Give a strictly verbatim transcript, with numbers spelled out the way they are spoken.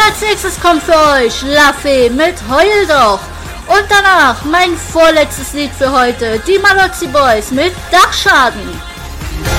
als nächstes kommt für euch Laffy mit Heul doch. Und danach mein vorletztes Lied für heute, die Malozzi Boys mit Dachschaden.